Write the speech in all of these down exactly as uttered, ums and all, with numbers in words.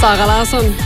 Sara Larsson.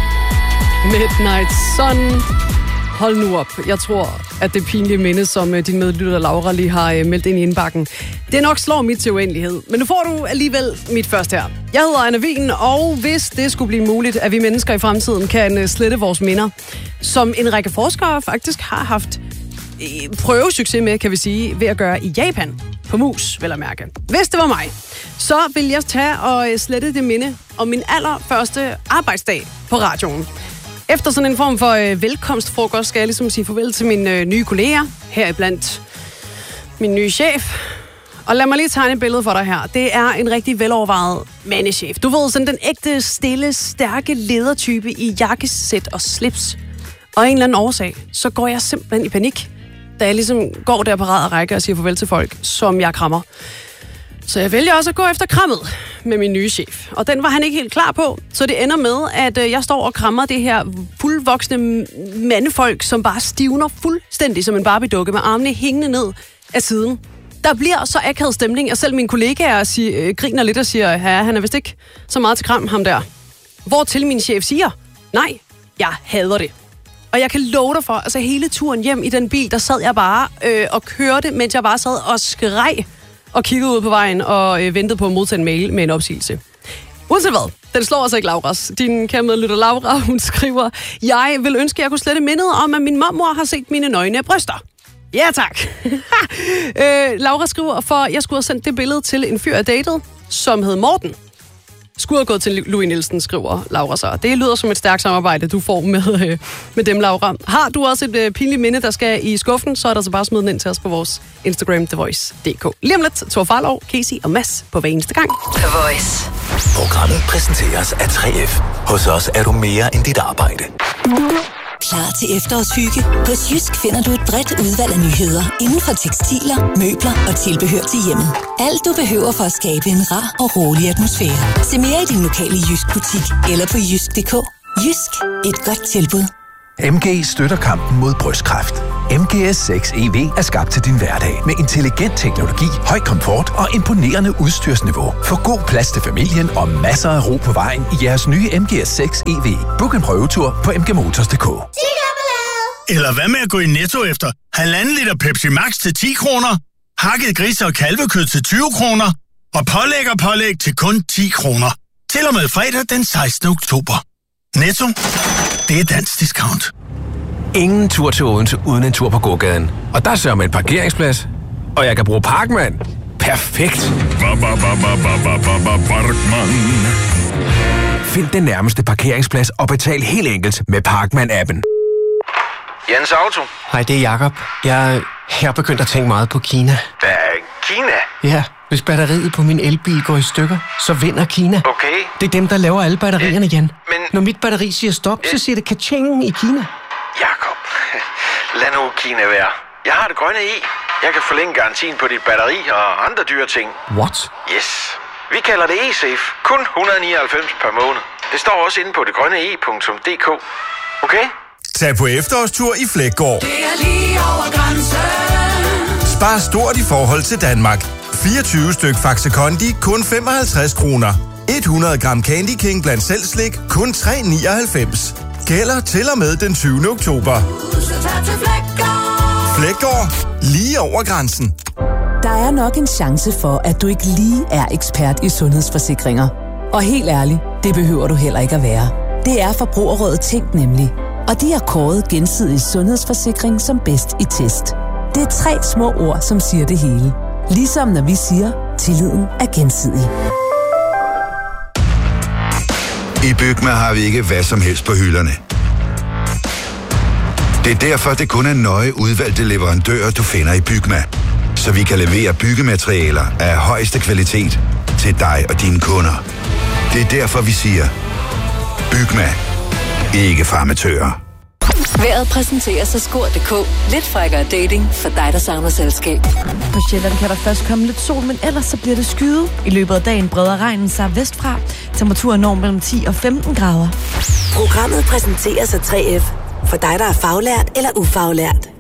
Midnight Sun. Hold nu op. Jeg tror, at det pinlige minde, som din medlytter Laura lige har meldt ind i indbakken, det nok slår mit til uendelighed. Men nu får du alligevel mit først her. Jeg hedder Anna Wien, og hvis det skulle blive muligt, at vi mennesker i fremtiden kan slette vores minder, som en række forskere faktisk har haft prøvesucces med, kan vi sige, ved at gøre i Japan. På mus, vel at mærke. Hvis det var mig, så vil jeg tage og slette det minde om min allerførste arbejdsdag på radioen. Efter sådan en form for øh, velkomstfrokost skal jeg ligesom sige farvel til mine øh, nye kolleger, heriblandt min nye chef. Og lad mig lige tegne et billede for dig her. Det er en rigtig velovervejet mandechef. Du ved, sådan den ægte, stille, stærke ledertype i jakkesæt og slips. Og af en eller anden årsag, så går jeg simpelthen i panik, da jeg ligesom går der på rad og række og siger farvel til folk, som jeg krammer. Så jeg vælger også at gå efter krammet med min nye chef. Og den var han ikke helt klar på. Så det ender med, at jeg står og krammer det her fuldvoksne mandefolk, som bare stivner fuldstændig som en Barbie-dukke med armene hængende ned af siden. Der bliver så akavet stemning, at selv mine kollegaer siger, griner lidt og siger, ja, han er vist ikke så meget til kram, ham der. Hvortil min chef siger, nej, jeg hader det. Og jeg kan love dig for, altså hele turen hjem i den bil, der sad jeg bare øh, og kørte, mens jeg bare sad og skreg og kiggede ud på vejen og øh, ventede på at modtage en mail med en opsigelse. Uanset hvad, den slår altså ikke Lauras. Din kære medlytter Laura, hun skriver, jeg vil ønske, at jeg kunne slette mindet om, at min mormor har set mine nøgne bryster. Ja, tak. øh, Laura skriver, for jeg skulle have sendt det billede til en fyr, jeg datede, som hed Morten. Skulle have gået til Louis Nielsen, skriver Laura så. Det lyder som et stærkt samarbejde, du får med, øh, med dem, Laura. Har du også et øh, pinligt minde, der skal i skuffen, så er der så bare smid den ind til os på vores Instagram, The Voice punktum d k. Lige om lidt, Thor Farlov, Casey og Mads på hver eneste gang. The Voice. Programmet præsenteres af tre F. Hos os er du mere end dit arbejde. Klar til efterårshygge? Hos Jysk finder du et bredt udvalg af nyheder inden for tekstiler, møbler og tilbehør til hjemmet. Alt du behøver for at skabe en rar og rolig atmosfære. Se mere i din lokale Jysk butik eller på jysk punktum d k. Jysk. Et godt tilbud. M G støtter kampen mod brystkræft. M G S seks E V er skabt til din hverdag med intelligent teknologi, høj komfort og imponerende udstyrsniveau. Få god plads til familien og masser af ro på vejen i jeres nye M G S seks E V. Book en prøvetur på m g motors punktum d k. Eller hvad med at gå i Netto efter halvanden liter Pepsi Max til ti kroner, hakket gris- og kalvekød til tyve kroner og pålæg og pålæg til kun ti kroner. Til og med fredag den sekstende oktober. Netto. Det er dansk discount. Ingen tur til Odense uden en tur på gågaden. Og der sørger med en parkeringsplads. Og jeg kan bruge Parkman. Perfekt. Find den nærmeste parkeringsplads og betal helt enkelt med Parkman-appen. Jens Auto. Hej, det er Jakob. Jeg er begyndt at tænke meget på Kina. Hvad er Kina? Ja, hvis batteriet på min elbil går i stykker, så vinder Kina. Okay. Det er dem, der laver alle batterierne, Jan. Men... Når mit batteri siger stop, så siger det ka-ching i Kina. Jakob, lad nu Kina være. Jeg har det grønne i. Jeg kan forlænge garantien på dit batteri og andre dyre ting. What? Yes. Vi kalder det eSafe. Kun et hundrede og nioghalvfems per måned. Det står også inde på det grønne e punktum d k. Okay? Tag på efterårstur i Fleggaard. Det er lige over grænsen. Spar stort i forhold til Danmark. fireogtyve styk Faxe Kondi, kun femoghalvtreds kroner. hundrede gram Candy King blandt selv slik, kun tre nioghalvfems. Gælder til og med den tyvende oktober. Fleggaard. Lige over grænsen. Der er nok en chance for, at du ikke lige er ekspert i sundhedsforsikringer. Og helt ærligt, det behøver du heller ikke at være. Det er Forbrugerrådet Tænk nemlig. Og de har kåret Gensidig Sundhedsforsikring som bedst i test. Det er tre små ord, som siger det hele. Ligesom når vi siger, tilliden er gensidig. I Bygma har vi ikke hvad som helst på hylderne. Det er derfor, det kun er nøje udvalgte leverandører, du finder i Bygma. Så vi kan levere byggematerialer af højeste kvalitet til dig og dine kunder. Det er derfor, vi siger, Bygma. Ikke farmatører. Vejret præsenteres af Skor punktum d k. Lidt frækkere dating for dig, der savner selskab. På Sjælland kan der først komme lidt sol, men ellers så bliver det skyet. I løbet af dagen breder regnen sig vestfra. Temperaturen når mellem ti og femten grader. Programmet præsenteres af tre F. For dig, der er faglært eller ufaglært.